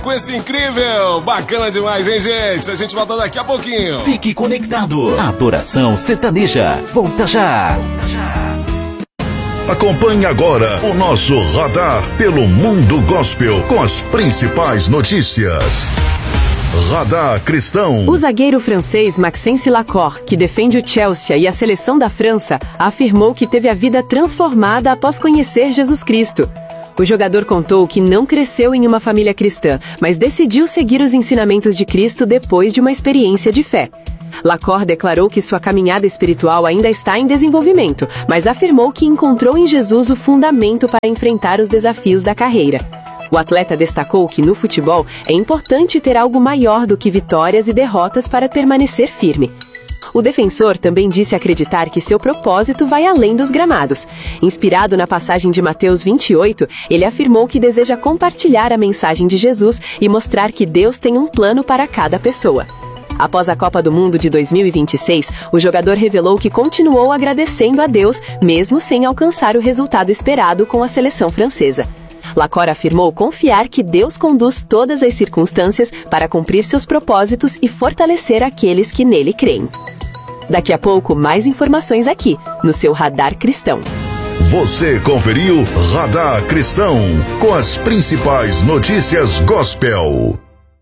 Com esse incrível, bacana demais, hein, gente? A gente volta daqui a pouquinho. Fique conectado. Adoração Sertaneja. Volta já. Acompanhe agora o nosso radar pelo mundo gospel com as principais notícias. Radar Cristão. O zagueiro francês Maxence Lacore, que defende o Chelsea e a seleção da França, afirmou que teve a vida transformada após conhecer Jesus Cristo. O jogador contou que não cresceu em uma família cristã, mas decidiu seguir os ensinamentos de Cristo depois de uma experiência de fé. Lacore declarou que sua caminhada espiritual ainda está em desenvolvimento, mas afirmou que encontrou em Jesus o fundamento para enfrentar os desafios da carreira. O atleta destacou que no futebol é importante ter algo maior do que vitórias e derrotas para permanecer firme. O defensor também disse acreditar que seu propósito vai além dos gramados. Inspirado na passagem de Mateus 28, ele afirmou que deseja compartilhar a mensagem de Jesus e mostrar que Deus tem um plano para cada pessoa. Após a Copa do Mundo de 2026, o jogador revelou que continuou agradecendo a Deus, mesmo sem alcançar o resultado esperado com a seleção francesa. Lacore afirmou confiar que Deus conduz todas as circunstâncias para cumprir seus propósitos e fortalecer aqueles que nele creem. Daqui a pouco, mais informações aqui, no seu Radar Cristão. Você conferiu Radar Cristão, com as principais notícias gospel.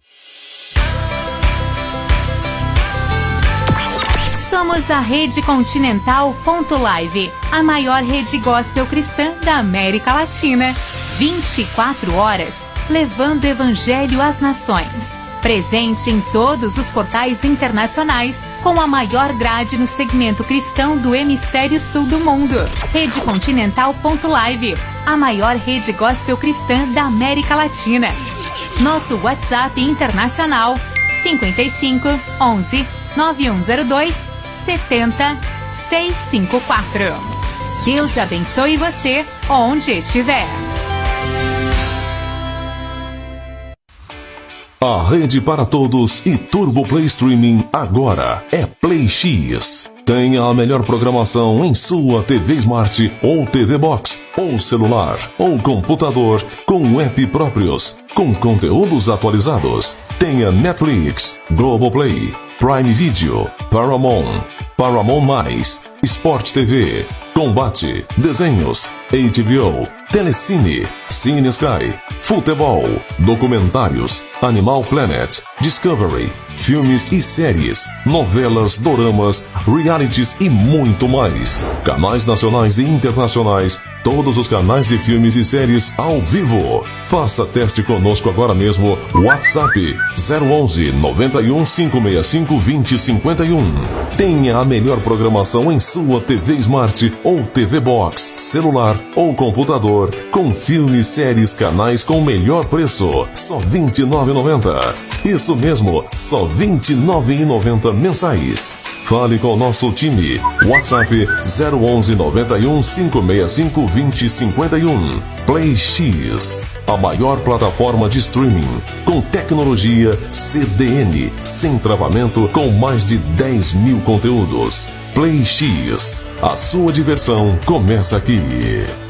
Somos a Rede Continental.live, a maior rede gospel cristã da América Latina. 24 horas, levando o evangelho às nações. Presente em todos os portais internacionais, com a maior grade no segmento cristão do hemisfério sul do mundo. Rede Continental.live, a maior rede gospel cristã da América Latina. Nosso WhatsApp internacional, 55 11 9102 70 654. Deus abençoe você onde estiver. A rede para todos e Turbo Play Streaming agora é Play X. Tenha a melhor programação em sua TV Smart ou TV Box, ou celular, ou computador, com app próprios, com conteúdos atualizados. Tenha Netflix, Globoplay, Prime Video, Paramount, Paramount+, Sport TV, Combate, Desenhos, HBO, Telecine, Cine Sky, Futebol, Documentários, Animal Planet, Discovery, filmes e séries, novelas, doramas, realities e muito mais. Canais nacionais e internacionais, todos os canais de filmes e séries ao vivo. Faça teste conosco agora mesmo. WhatsApp 011 91 565 2051. Tenha a melhor programação em sua TV Smart ou TV Box, celular ou computador, com filmes, séries, canais com o melhor preço. Só R$ 29,90. Isso mesmo, só R$ 29,90 mensais. Fale com o nosso time. WhatsApp 011 91 565 2051. Play X, a maior plataforma de streaming com tecnologia CDN, sem travamento, com mais de 10 mil conteúdos. Play X, a sua diversão começa aqui.